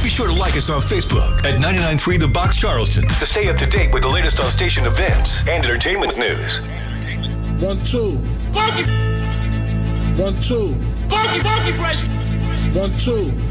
Be sure to like us on Facebook at 99.3 The Box Charleston to stay up to date with the latest on station events and entertainment news. 1, 2. Funky. 1, 2. Funky fresh. 1, 2.